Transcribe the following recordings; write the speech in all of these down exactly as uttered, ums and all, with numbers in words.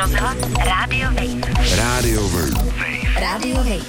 Posila Rádio Wave. Rádio Wave. Rádio Wave.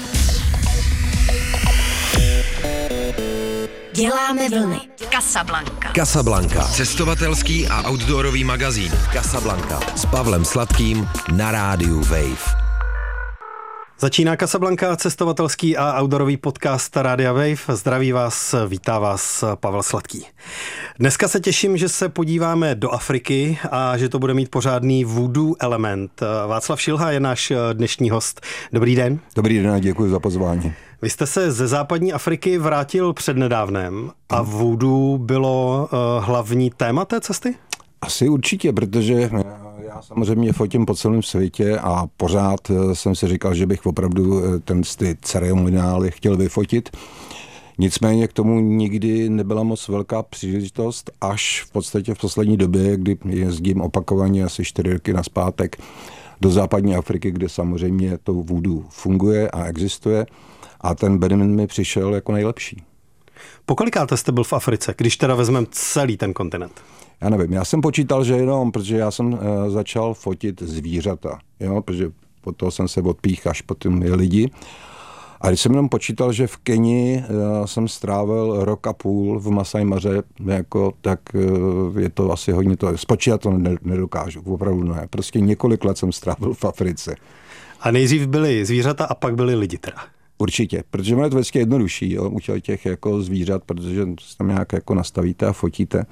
Děláme vlny. Casablanca. Casablanca. Cestovatelský a outdoorový magazín. Casablanca. S Pavlem Sladkým na Rádiu Wave. Začíná Casablanca, cestovatelský a outdoorový podcast Rádia Wave. Zdraví vás, vítá vás Pavel Sladký. Dneska se těším, že se podíváme do Afriky a že to bude mít pořádný voodoo element. Václav Šilha je náš dnešní host. Dobrý den. Dobrý den a děkuji za pozvání. Vy jste se ze západní Afriky vrátil přednedávnem a voodoo bylo uh, hlavní téma té cesty? Asi určitě, protože já samozřejmě fotím po celém světě a pořád jsem si říkal, že bych opravdu ten ty ceremoniály chtěl vyfotit. Nicméně k tomu nikdy nebyla moc velká příležitost, až v podstatě v poslední době, kdy jezdím opakovaně asi čtyři roky nazpátek do západní Afriky, kde samozřejmě to voodoo funguje a existuje a ten Benin mi přišel jako nejlepší. Po kolikáte jste byl v Africe, když teda vezmeme celý ten kontinent? Já nevím, já jsem počítal, že jenom, protože já jsem uh, začal fotit zvířata, jo, protože po toho jsem se odpích až po tím lidi. A když jsem jenom počítal, že v Keni uh, jsem strávil rok a půl v Masai Maře, jako, tak uh, je to asi hodně to, spočítat to nedokážu, opravdu ne. Prostě několik let jsem strávil v Africe. A nejdřív byly zvířata a pak byly lidi teda? Určitě, protože je to vždycky jednodušší, jo, u těch jako zvířat, protože tam nějak jako nastavíte a fotíte.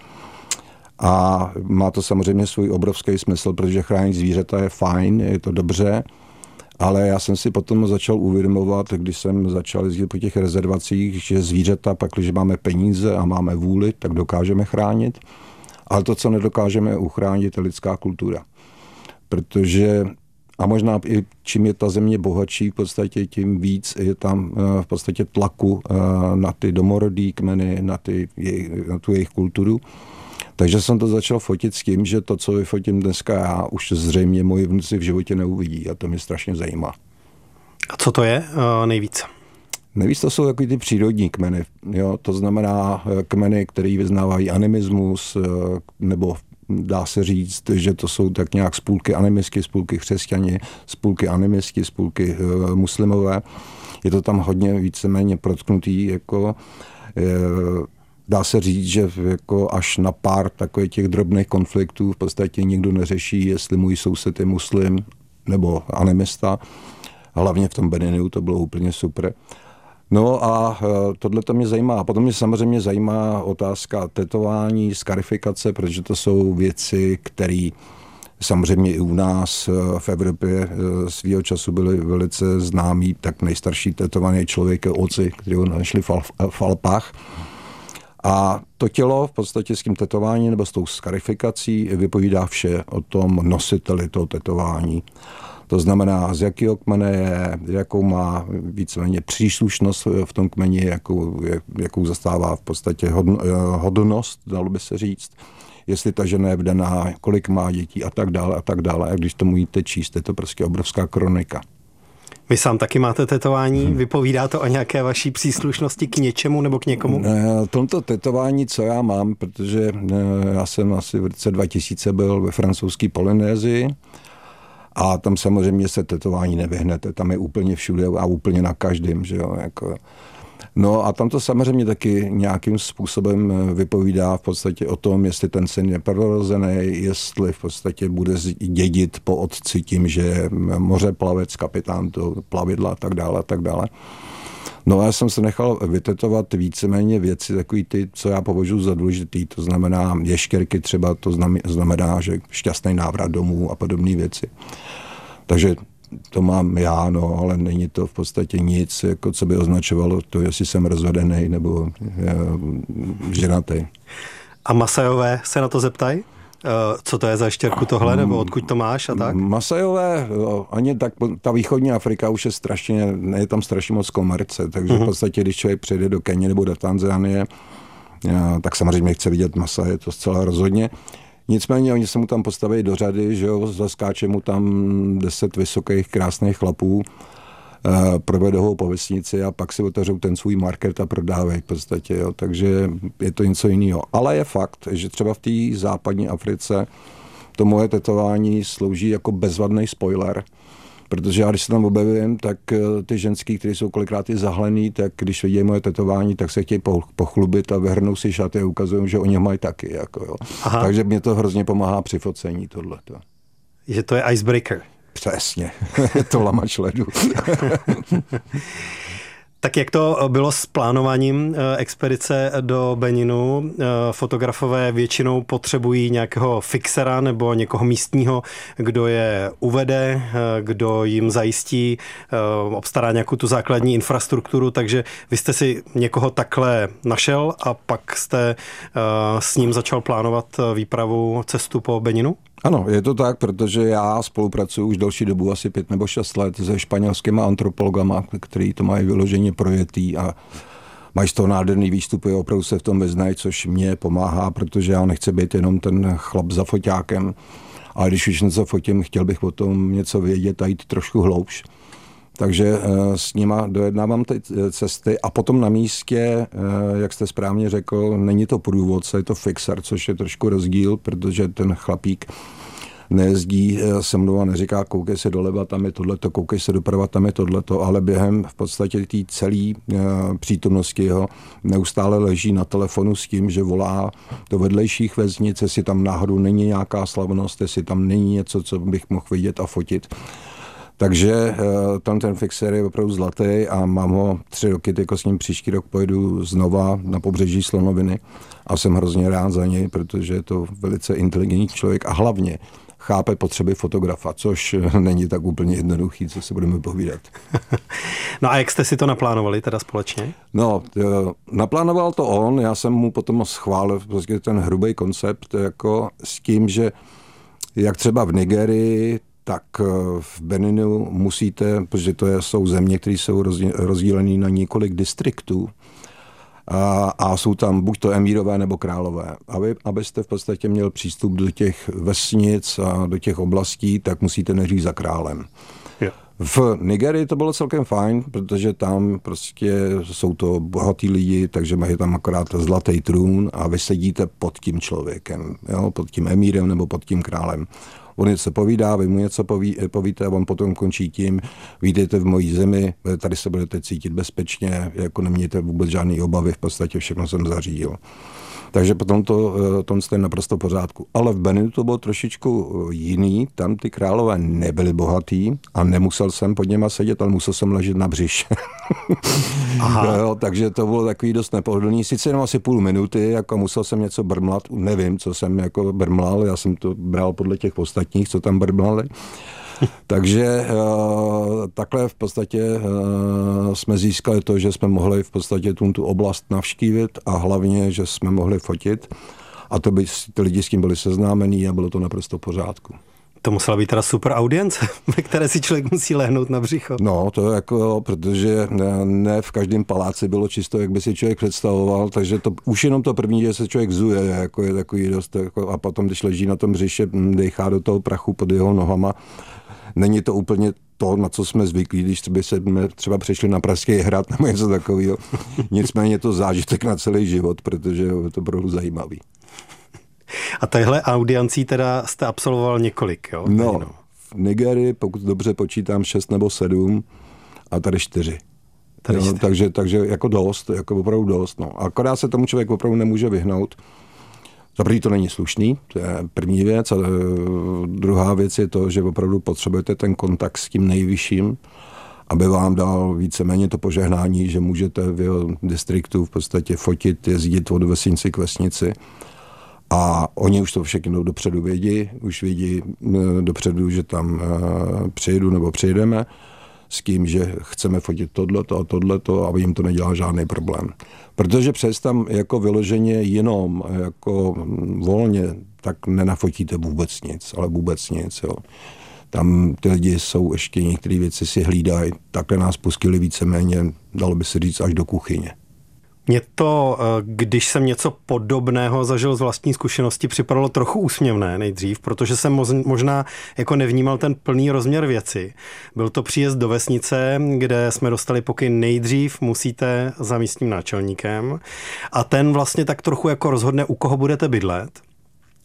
A má to samozřejmě svůj obrovský smysl, protože chránit zvířata je fajn, je to dobře, ale já jsem si potom začal uvědomovat, když jsem začal jezdit po těch rezervacích, že zvířata, pak, když máme peníze a máme vůli, tak dokážeme chránit, ale to, co nedokážeme uchránit, je lidská kultura. Protože, a možná i čím je ta země bohatší, v podstatě tím víc je tam v podstatě tlaku na ty domorodý kmeny, na, ty, na tu jejich kulturu. Takže jsem to začal fotit s tím, že to, co vyfotím dneska já, už zřejmě moji vnuci v životě neuvidí a to mě strašně zajímá. A co to je uh, nejvíc? Nejvíc to jsou takový ty přírodní kmeny. Jo? To znamená kmeny, které vyznávají animismus, nebo dá se říct, že to jsou tak nějak spůlky animistky, spůlky křesťani, spůlky animistky, spůlky uh, muslimové. Je to tam hodně víceméně protknutý, jako uh, dá se říct, že jako až na pár takových těch drobných konfliktů v podstatě nikdo neřeší, jestli můj soused je muslim nebo animista. Hlavně v tom Beninu to bylo úplně super. No a tohle to mě zajímá. A potom mě samozřejmě zajímá otázka tetování, skarifikace, protože to jsou věci, které samozřejmě i u nás v Evropě svýho času byly velice známí, tak nejstarší tetovaný člověk je Oci, který ho našli v Alpách. A to tělo v podstatě s tím tetováním nebo s tou skarifikací vypovídá vše o tom nositeli toho tetování. To znamená, z jakého kmene je, jakou má víceméně příslušnost v tom kmeni, jakou, jakou zastává v podstatě hodnost, dalo by se říct. Jestli ta žena je vdaná, kolik má dětí a tak dále a tak dále. A když to můžete číst, je to prostě obrovská kronika. Vy sám taky máte tetování, vypovídá to o nějaké vaší příslušnosti k něčemu nebo k někomu? Tomto tetování, co já mám, protože já jsem asi v roce dva tisíce byl ve francouzské Polynézii a tam samozřejmě se tetování nevyhnete, tam je úplně všude a úplně na každém, že jo, jako. No a tam to samozřejmě taky nějakým způsobem vypovídá v podstatě o tom, jestli ten syn je prorozený, jestli v podstatě bude dědit po otci tím, že je mořeplavec, kapitán toho plavidla a tak dále a tak dále. No a já jsem se nechal vytetovat víceméně věci, takový ty, co já považuji za důležitý, to znamená ještěrky třeba, to znamená, že šťastný návrat domů a podobné věci. Takže to mám já, no, ale není to v podstatě nic, jako co by označovalo to, jestli jsem rozvedený nebo ženatý. A Masajové se na to zeptají? Co to je za štěrku tohle, nebo odkud to máš a tak? Masajové, ani tak, ta východní Afrika už je strašně, je tam strašně moc komerce, takže uh-huh. v podstatě, když člověk přijde do Keni nebo do Tanzánie, tak samozřejmě chce vidět Masaje, to zcela rozhodně. Nicméně oni se mu tam postaví do řady, že jo, zaskáče mu tam deset vysokých krásných chlapů, eh, provedou ho po vesnici a pak si otevřou ten svůj market a prodávají v podstatě, jo, takže je to něco jiného. Ale je fakt, že třeba v té západní Africe to moje tetování slouží jako bezvadný spoiler, protože já, když se tam objevím, tak ty ženský, které jsou kolikrát i zahlený, tak když vidí moje tetování, tak se chtějí pochlubit a vyhrnou si šaty a ukazují, že oni mají taky. Jako jo. Takže mě to hrozně pomáhá při focení tohleto. Že to je icebreaker. Přesně, to lamač ledu. Tak jak to bylo s plánováním expedice do Beninu? Fotografové většinou potřebují nějakého fixera nebo někoho místního, kdo je uvede, kdo jim zajistí, obstará nějakou tu základní infrastrukturu, takže vy jste si někoho takhle našel a pak jste s ním začal plánovat výpravu, cestu po Beninu? Ano, je to tak, protože já spolupracuji už další dobu, asi pět nebo šest let, se španělskými antropologama, který to mají vyloženě projetý a mají z toho nádherný výstupy, opravdu se v tom vyznají, což mě pomáhá, protože já nechci být jenom ten chlap za foťákem, ale když už něco fotím, chtěl bych o tom něco vědět a jít trošku hloubš. Takže s nima dojednávám ty cesty a potom na místě, jak jste správně řekl, není to průvodce, je to fixer, což je trošku rozdíl, protože ten chlapík nejezdí se mnou a neříká, koukej se doleva, tam je tohleto, koukej se doprava, tam je tohleto, ale během v podstatě té celé přítomnosti jeho neustále leží na telefonu s tím, že volá do vedlejších vesnic, jestli tam náhodou není nějaká slavnost, jestli tam není něco, co bych mohl vidět a fotit. Takže tam ten fixer je opravdu zlatý a mám ho tři roky, jako s ním příští rok pojedu znova na pobřeží Slonoviny a jsem hrozně rád za něj, protože je to velice inteligentní člověk a hlavně chápe potřeby fotografa, což není tak úplně jednoduchý, co se budeme povídat. No a jak jste si to naplánovali teda společně? No, naplánoval to on, já jsem mu potom schválil prostě ten hrubý koncept jako s tím, že jak třeba v Nigerii, tak v Beninu musíte, protože to jsou země, které jsou rozdílené na několik distriktů a, a jsou tam buď to emírové nebo králové. Aby, abyste v podstatě měl přístup do těch vesnic a do těch oblastí, tak musíte neříct za králem. Jo. V Nigerii to bylo celkem fajn, protože tam prostě jsou to bohatí lidi, takže mají tam akorát zlatý trůn a vy sedíte pod tím člověkem, jo, pod tím emírem nebo pod tím králem. On něco povídá, vy mu něco poví, povíte a on potom končí tím, vítejte v mojí zemi, tady se budete cítit bezpečně, jako nemějte vůbec žádný obavy, v podstatě všechno jsem zařídil. Takže potom to, to je naprosto v pořádku. Ale v Beninu to bylo trošičku jiný, tam ty králové nebyli bohatý a nemusel jsem pod něma sedět, ale musel jsem ležet na břiše. Jo, takže to bylo takový dost nepohodlný. Sice jenom asi půl minuty, jako musel jsem něco brmlat, nevím, co jsem jako brmlal, já jsem to bral podle těch ostatních, co tam brmlali. Takže uh, takhle v podstatě uh, jsme získali to, že jsme mohli v podstatě tu, tu oblast navštívit a hlavně, že jsme mohli fotit a to by ty lidi s tím byli seznámení a bylo to naprosto v pořádku. To musela být teda super audience, ve které si člověk musí lehnout na břicho. No, to je jako, protože ne, ne v každém paláci bylo čisto, jak by si člověk představoval, takže to už jenom to první, že se člověk zuje, jako je takový dost, jako, a potom, když leží na tom břiše, dechá do toho prachu pod jeho nohama. Není to úplně to, na co jsme zvyklí, když by se třeba přišli na Pražský hrad nebo něco takového. Nicméně je to zážitek na celý život, protože je to opravdu zajímavý. A tahle audiencí teda jste absolvoval několik, jo? No, v Nigerii, pokud dobře počítám, šest nebo sedm a tady čtyři. Tady čtyři. Jo, takže, takže jako dost, jako opravdu dost. No. Akorát se tomu člověk opravdu nemůže vyhnout. Za první to není slušný, to je první věc. A druhá věc je to, že opravdu potřebujete ten kontakt s tím nejvyšším, aby vám dal víceméně to požehnání, že můžete v jeho distriktu v podstatě fotit, jezdit od vesnici k vesnici. A oni už to všechno dopředu vědí, už vědí dopředu, že tam přijedu nebo přijedeme s tím, že chceme fotit tohleto a tohleto a jim to nedělá žádný problém. Protože přes tam jako vyloženě jenom jako volně, tak nenafotíte vůbec nic, ale vůbec nic. Jo. Tam ty lidi jsou ještě některé věci si hlídají, takhle nás pustili víceméně, dalo by se říct, až do kuchyně. Mně to, když jsem něco podobného zažil z vlastní zkušenosti, připadalo trochu úsměvné nejdřív, protože jsem možná jako nevnímal ten plný rozměr věci. Byl to příjezd do vesnice, kde jsme dostali pokyn nejdřív musíte za místním náčelníkem a ten vlastně tak trochu jako rozhodne, u koho budete bydlet.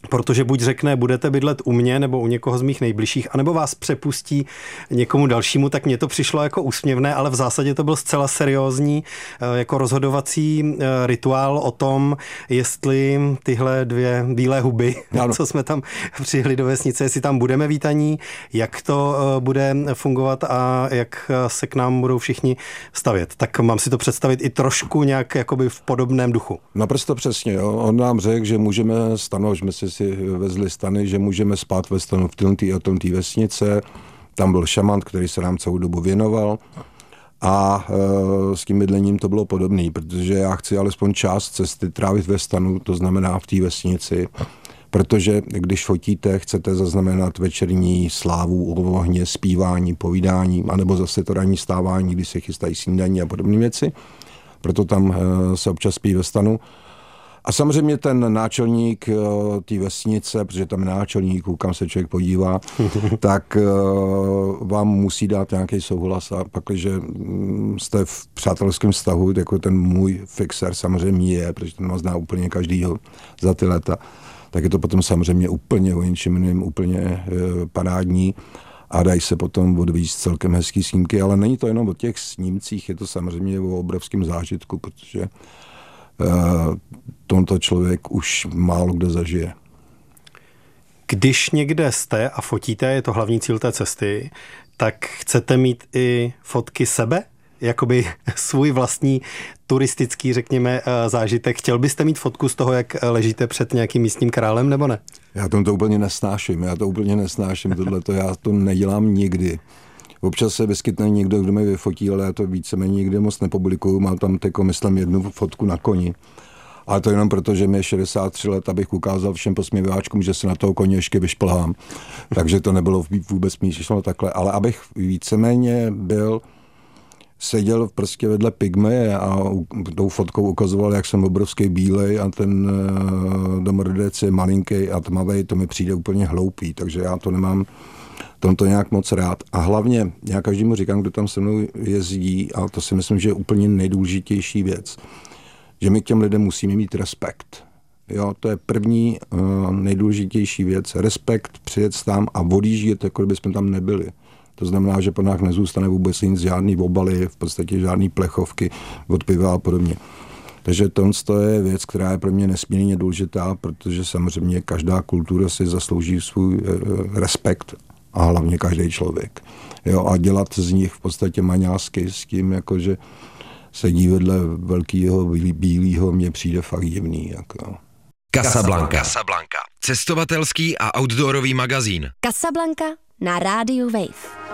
protože buď řekne, budete bydlet u mě nebo u někoho z mých nejbližších, anebo vás přepustí někomu dalšímu, tak mně to přišlo jako úsměvné, ale v zásadě to byl zcela seriózní jako rozhodovací rituál o tom, jestli tyhle dvě bílé huby, ano. co jsme tam přijeli do vesnice, jestli tam budeme vítaní, jak to bude fungovat a jak se k nám budou všichni stavět. Tak mám si to představit i trošku nějak jakoby v podobném duchu. Naprosto přesně. Jo. On nám řekl, že můžeme stanovat, jsme si si vezli stany, že můžeme spát ve stanu v této a tomto vesnice. Tam byl šamant, který se nám celou dobu věnoval a e, s tím bydlením to bylo podobné, protože já chci alespoň část cesty trávit ve stanu, to znamená v té vesnici, protože když fotíte, chcete zaznamenat večerní slávu u ohně, zpívání, povídání, anebo zase to ranní stávání, kdy se chystají snídaní a podobné věci. Proto tam e, se občas spí ve stanu. A samozřejmě ten náčelník té vesnice, protože tam je náčelník, kam se člověk podívá, tak vám musí dát nějaký souhlas a pak, když jste v přátelském vztahu, jako ten můj fixer samozřejmě je, protože ten vás zná úplně každýho za ty léta, tak je to potom samozřejmě úplně o něčem jiným, úplně parádní a dají se potom odvízt celkem hezký snímky, ale není to jenom o těch snímcích, je to samozřejmě o obrovském zážitku, protože tomto člověk už málo kdo zažije. Když někde jste a fotíte, je to hlavní cíl té cesty, tak chcete mít i fotky sebe? Jakoby svůj vlastní turistický, řekněme, zážitek. Chtěl byste mít fotku z toho, jak ležíte před nějakým místním králem, nebo ne? Já to úplně nesnáším, já to úplně nesnáším, tohleto, já to nedělám nikdy. Občas se vyskytne někdo, kdo mě vyfotí, ale já to víceméně nikde moc nepublikuju. Mám tam teko, myslím, jednu fotku na koni. Ale to jenom proto, že mi je šedesát tři let, abych ukázal všem posměváčkům, že se na toho koně ještě vyšplhám. Takže to nebylo vůbec myšleno takhle. Ale abych víceméně byl, seděl prostě vedle pygmeje a tou fotkou ukazoval, jak jsem obrovský bílej a ten domrdec je malinký a tmavej, to mi přijde úplně hloupý. Takže já to nemám tomto nějak moc rád. A hlavně, já každému říkám, kdo tam se mnou jezdí, a to si myslím, že je úplně nejdůležitější věc, že my k těm lidem musíme mít respekt. Jo, to je první uh, nejdůležitější věc. Respekt, přijet tam a odjíždět, jako kdybychom tam nebyli. To znamená, že po nás nezůstane vůbec nic, žádný obaly, v podstatě žádný plechovky od piva a podobně. Takže to je věc, která je pro mě nesmírně důležitá, protože samozřejmě každá kultura si zaslouží svůj uh, respekt a hlavně každý člověk. Jo, a dělat z nich v podstatě maňásky s tím, jakože sedí vedle velkýho bílýho, mně přijde fakt divný. Jako. Casablanca. Casablanca. Cestovatelský a outdoorový magazín. Casablanca na rádiu Wave.